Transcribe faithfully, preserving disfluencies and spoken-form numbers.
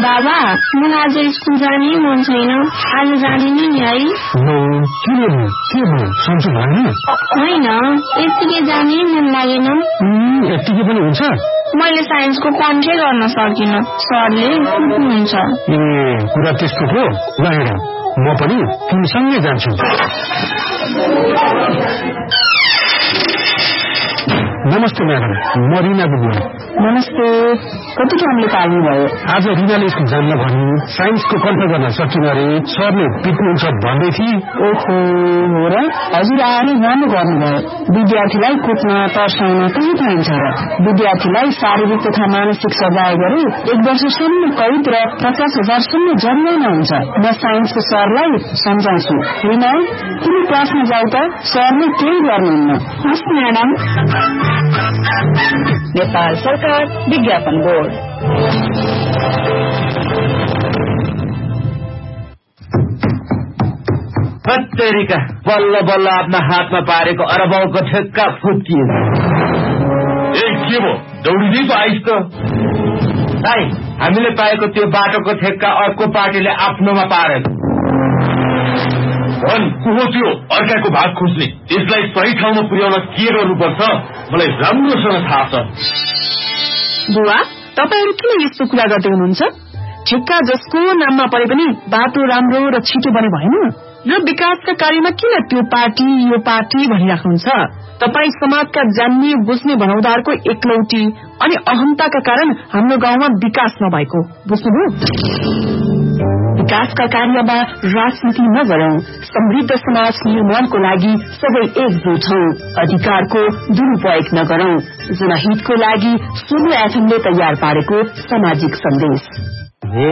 बाबा मलाई आज स्कुल जाने मन छैन, आज जाँदिनँ नि है। होइन, यतिकै जाने मन लागेन। यतिकै पनि हुन्छ? मैले साइन्सको कन्ट्रै गर्न सकिनँ, सरले कुट्नुहुन्छ। ए कुरा त्यस्तो हो? ल हेर, म पनि तिमीसँगै जान्छु। नमस्ते म्याडम, म रिना बुबा। नमस्ते, कति टाइमले पाल्नु भयो? आज रिनाले स्कुल जान्न भन्नु, साइन्सको कन्ट्रोल गर्न सकिन अरे, सरले पिट्नुहुन्छ भन्दै थिए। ओहो हो र? हजुर आएर राम्रो गर्नुभयो। विद्यार्थीलाई कुट्न तर्साउन कहाँ पाइन्छ र? विद्यार्थीलाई शारीरिक तथा मानसिक सजाय गरे एक वर्षसम्म कैद र पचास हजारसम्म जरिवाना हुन्छ। म साइन्सको सरलाई सम्झाउँछु। रिना, तिमी क्लासमा जाऊ त, सरले केही गर्नुहुन्न। हस् म्याडम। नेपाल सरकार विज्ञापन बोर्ड। कत्तेरिका बल्ल बल्ल आफ्ना हातमा पारेको अरबौको ठेक्का फुत्किए। ए के भो, दौडिँदै पो आइस त? भाइ, हामीले पाएको त्यो बाटोको ठेक्का अर्को पार्टीले आफ्नोमा पारेको। भन्, को हो त्यो अर्काको भाग खोज्ने? यसलाई सही ठाउँमा पुर्याउन के गर्नुपर्छ मलाई राम्रोसँग थाहा छ। बुवा, तपाईहरु किन यस्तो कुरा गर्दै हुनुहुन्छ? ठेक्का जसको नाममा परे पनि बाटो राम्रो र छिटो बने भएन र विकासका कार्यमा किन त्यो पार्टी यो पार्टी भनिराख्नुहुन्छ? तपाई समाजका जान्ने बुझ्ने भनौदारको एकलौटी अनि अहमताका कारण हाम्रो गाउँमा विकास नभएको बुझ्नुभयो? विकासका कार्यमा राजनीति नगरौं, समृद्ध समाज निर्माणको लागि सबै एकजुट हौं, अधिकारको दुरुपयोग नगरौं। जनहितको लागि सोनु एफएमले तयार पारेको सामाजिक सन्देश।